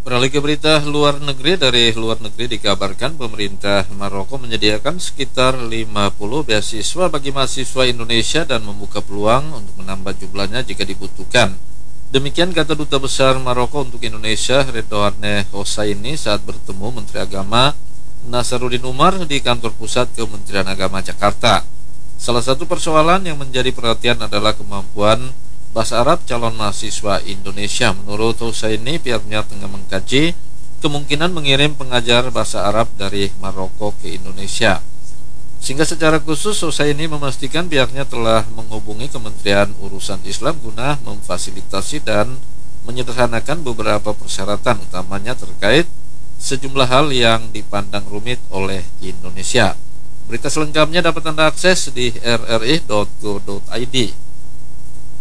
Beralih ke berita luar negeri, dari luar negeri dikabarkan pemerintah Maroko menyediakan sekitar 50 beasiswa bagi mahasiswa Indonesia dan membuka peluang untuk menambah jumlahnya jika dibutuhkan. Demikian kata Duta Besar Maroko untuk Indonesia, Redouane Hosseini, saat bertemu Menteri Agama Nasaruddin Umar di kantor pusat Kementerian Agama Jakarta. Salah satu persoalan yang menjadi perhatian adalah kemampuan bahasa Arab calon mahasiswa Indonesia. Menurut Hosseini, pihaknya tengah mengkaji kemungkinan mengirim pengajar bahasa Arab dari Maroko ke Indonesia. Sehingga secara khusus Hosseini memastikan pihaknya telah menghubungi Kementerian Urusan Islam guna memfasilitasi dan menyederhanakan beberapa persyaratan, utamanya terkait sejumlah hal yang dipandang rumit oleh Indonesia. Berita selengkapnya dapat Anda akses di rri.go.id.